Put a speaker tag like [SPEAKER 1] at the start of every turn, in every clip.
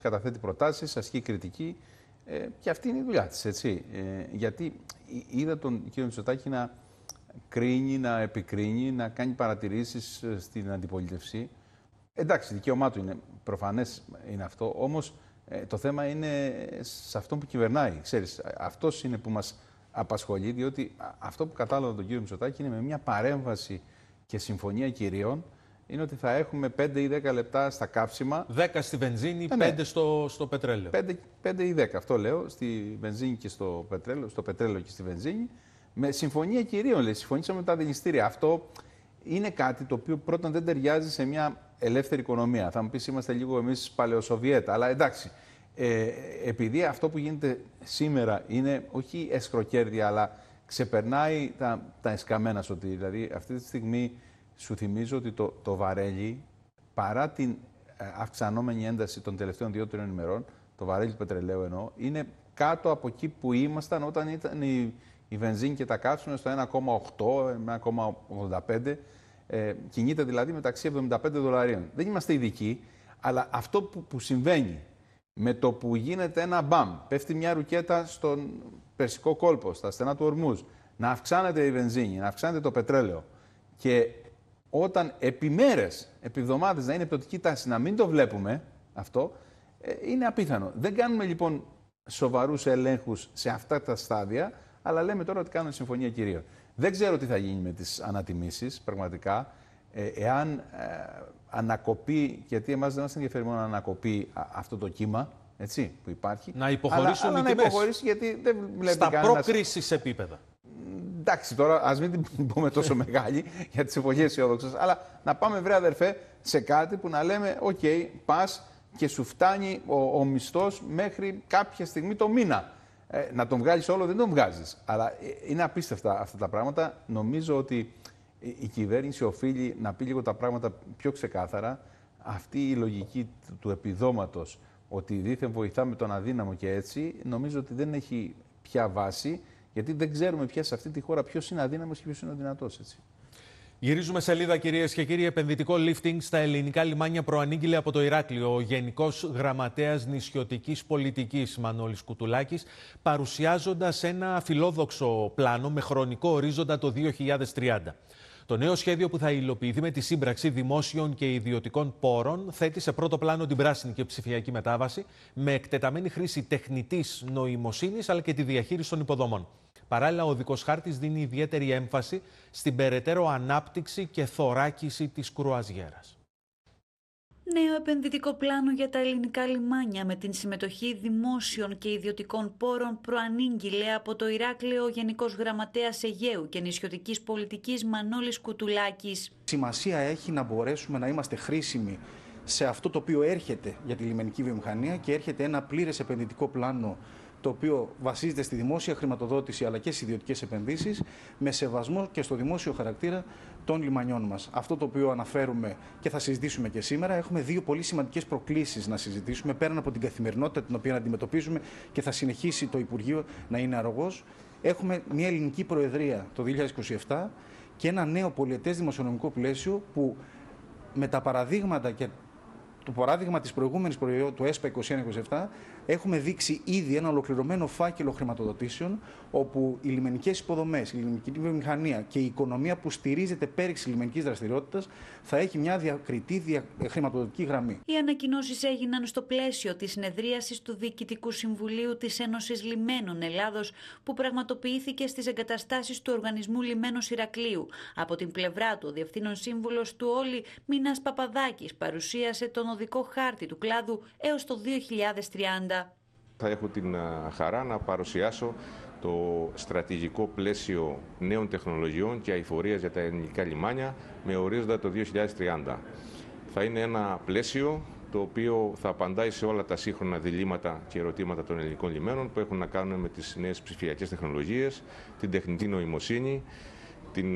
[SPEAKER 1] καταθέτει προτάσεις, ασκεί κριτική και αυτή είναι η δουλειά της, έτσι. Γιατί είδα τον κύριο Μητσοτάκη να κρίνει, να επικρίνει, να κάνει παρατηρήσεις στην αντιπολίτευση. Εντάξει, δικαίωμά του είναι, προφανές είναι αυτό, όμως το θέμα είναι σε αυτό που κυβερνάει. Ξέρεις, αυτός είναι που μας απασχολεί, διότι αυτό που κατάλαβα τον κύριο Μητσοτάκη είναι με μια παρέμβαση και συμφωνία κυρίων, είναι ότι θα έχουμε 5 ή 10 λεπτά στα καύσιμα.
[SPEAKER 2] 10 στη βενζίνη, 5 στο πετρέλαιο.
[SPEAKER 1] 5 ή 10, αυτό λέω, στη βενζίνη και στο πετρέλαιο και στη βενζίνη. Με συμφωνία κυρίων, λέει, συμφωνήσαμε με τα δηληστήρια. Αυτό είναι κάτι το οποίο πρώτον δεν ταιριάζει σε μια ελεύθερη οικονομία. Θα μου πεις, είμαστε λίγο εμείς παλαιοσοβιέτα, αλλά εντάξει. Επειδή αυτό που γίνεται σήμερα είναι όχι εσχροκέρδια, αλλά ξεπερνάει τα εσκαμμένα σωτήρια. Δηλαδή, αυτή τη στιγμή σου θυμίζω ότι το βαρέλι, παρά την αυξανόμενη ένταση των τελευταίων 2-3 ημερών, το βαρέλι του πετρελαίου εννοώ, είναι κάτω από εκεί που ήμασταν όταν ήταν η βενζίνη και τα καύσιμα στο 1,8, 1,85. Κινείται δηλαδή μεταξύ 75 δολαρίων. Δεν είμαστε ειδικοί, αλλά αυτό που συμβαίνει με το που γίνεται ένα μπαμ, πέφτει μια ρουκέτα στον Περσικό κόλπο, στα στενά του Ορμούζ, να αυξάνεται η βενζίνη, να αυξάνεται το πετρέλαιο και όταν επί μέρες, επί εβδομάδες να είναι πτωτική τάση, να μην το βλέπουμε αυτό, είναι απίθανο. Δεν κάνουμε λοιπόν σοβαρούς ελέγχους σε αυτά τα στάδια, αλλά λέμε τώρα ότι κάνουμε συμφωνία κυρίων. Δεν ξέρω τι θα γίνει με τις ανατιμήσεις, πραγματικά. Εάν ανακοπεί, γιατί εμάς δεν μας ενδιαφέρει μόνο να ανακοπεί αυτό το κύμα, έτσι, που υπάρχει.
[SPEAKER 2] Να υποχωρήσουν
[SPEAKER 1] αλλά
[SPEAKER 2] οι τιμές.
[SPEAKER 1] Να υποχωρήσει, γιατί δεν βλέπει
[SPEAKER 2] στα
[SPEAKER 1] κανένας...
[SPEAKER 2] προκρίσεις επίπεδα.
[SPEAKER 1] Εντάξει, τώρα ας μην την πούμε τόσο μεγάλη για τις εποχές αισιόδοξες, αλλά να πάμε, βρε αδερφέ, σε κάτι που να λέμε, οκ, πας και σου φτάνει ο μισθός μέχρι κάποια στιγμή το μήνα. Να τον βγάλεις όλο δεν τον βγάζεις. Αλλά είναι απίστευτα αυτά τα πράγματα. Νομίζω ότι η κυβέρνηση οφείλει να πει λίγο τα πράγματα πιο ξεκάθαρα. Αυτή η λογική του επιδόματος, ότι δήθεν βοηθάμε τον αδύναμο και έτσι, νομίζω ότι δεν έχει πια βάση, γιατί δεν ξέρουμε πια σε αυτή τη χώρα ποιος είναι αδύναμος και ποιος είναι ο δυνατός, έτσι.
[SPEAKER 2] Γυρίζουμε σελίδα, κυρίες και κύριοι. Επενδυτικό lifting στα ελληνικά λιμάνια προανήγγειλε από το Ηράκλειο ο Γενικός Γραμματέας Νησιωτικής Πολιτικής Μανώλης Κουτουλάκης, παρουσιάζοντας ένα φιλόδοξο πλάνο με χρονικό ορίζοντα το 2030. Το νέο σχέδιο, που θα υλοποιηθεί με τη σύμπραξη δημόσιων και ιδιωτικών πόρων, θέτει σε πρώτο πλάνο την πράσινη και ψηφιακή μετάβαση, με εκτεταμένη χρήση τεχνητής νοημοσύνης αλλά και τη διαχείριση των υποδομών. Παράλληλα, ο οδικός χάρτης δίνει ιδιαίτερη έμφαση στην περαιτέρω ανάπτυξη και θωράκιση της κρουαζιέρας.
[SPEAKER 3] Νέο επενδυτικό πλάνο για τα ελληνικά λιμάνια με την συμμετοχή δημόσιων και ιδιωτικών πόρων προανήγγειλε από το Ηράκλειο ο Γενικός Γραμματέας Αιγαίου και Νησιωτικής Πολιτικής Μανώλης Κουτουλάκης.
[SPEAKER 4] Σημασία έχει να μπορέσουμε να είμαστε χρήσιμοι σε αυτό το οποίο έρχεται για τη λιμενική βιομηχανία, και έρχεται ένα πλήρες επενδυτικό πλάνο το οποίο βασίζεται στη δημόσια χρηματοδότηση αλλά και στις ιδιωτικές επενδύσεις, με σεβασμό και στο δημόσιο χαρακτήρα των λιμανιών μας. Αυτό το οποίο αναφέρουμε και θα συζητήσουμε και σήμερα, έχουμε δύο πολύ σημαντικές προκλήσεις να συζητήσουμε, πέραν από την καθημερινότητα την οποία αντιμετωπίζουμε και θα συνεχίσει το Υπουργείο να είναι αρρωγός. Έχουμε μια ελληνική προεδρία το 2027 και ένα νέο πολιετές δημοσιονομικό πλαίσιο που, με τα παραδείγματα και το παράδειγμα της προηγούμενης προεδρίας του ΕΣΠΑ 21-27, έχουμε δείξει ήδη ένα ολοκληρωμένο φάκελο χρηματοδοτήσεων, όπου οι λιμενικές υποδομές, η λιμενική βιομηχανία και η οικονομία που στηρίζεται πέριξη λιμενικής δραστηριότητας θα έχει μια διακριτή χρηματοδοτική γραμμή.
[SPEAKER 3] Οι ανακοινώσεις έγιναν στο πλαίσιο της συνεδρίασης του Διοικητικού Συμβουλίου της Ένωσης Λιμένων Ελλάδος, που πραγματοποιήθηκε στις εγκαταστάσεις του Οργανισμού Λιμένος Ηρακλείου. Από την πλευρά του, ο Διευθύνων Σύμβουλος του Όλη, Μίνας Παπαδάκης, παρουσίασε τον οδικό χάρτη του κλάδου έως το 2030.
[SPEAKER 5] Θα έχω την χαρά να παρουσιάσω το στρατηγικό πλαίσιο νέων τεχνολογιών και αειφορίας για τα ελληνικά λιμάνια με ορίζοντα το 2030. Θα είναι ένα πλαίσιο το οποίο θα απαντάει σε όλα τα σύγχρονα διλήμματα και ερωτήματα των ελληνικών λιμένων που έχουν να κάνουν με τις νέες ψηφιακές τεχνολογίες, την τεχνητή νοημοσύνη, την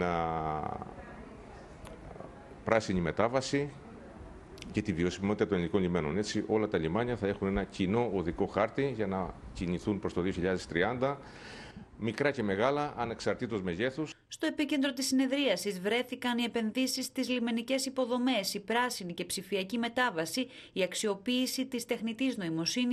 [SPEAKER 5] πράσινη μετάβαση και τη βιωσιμότητα των ελληνικών λιμένων. Έτσι, όλα τα λιμάνια θα έχουν ένα κοινό οδικό χάρτη για να κινηθούν προς το 2030 μικρά και μεγάλα, ανεξαρτήτως μεγέθους.
[SPEAKER 3] Στο επίκεντρο της συνεδρίασης βρέθηκαν οι επενδύσεις στις λιμενικές υποδομές, η πράσινη και ψηφιακή μετάβαση, η αξιοποίηση της τεχνητής νοημοσύνης